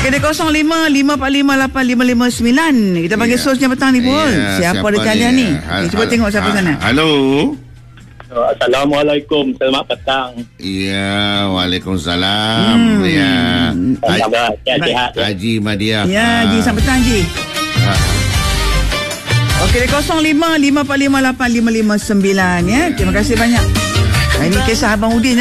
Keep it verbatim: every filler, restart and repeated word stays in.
Okey, dia kosong lima lima empat lima lapan lima lima sembilan. Kita panggil yeah. sosnya petang ni pun. Yeah, siapa, siapa dia kalian ni? Hal, okay, cuba hal, tengok siapa hal, sana. Halo. Assalamualaikum. Selamat petang. Ya, waalaikumsalam. Hmm. Ya. Haji, Haji Madiah. Ya, Haji, selamat petang Haji. Ha. Okey, dia kosong lima lima empat lima lapan lima lima sembilan ya. Terima kasih banyak. Ini kisah Abang Udin.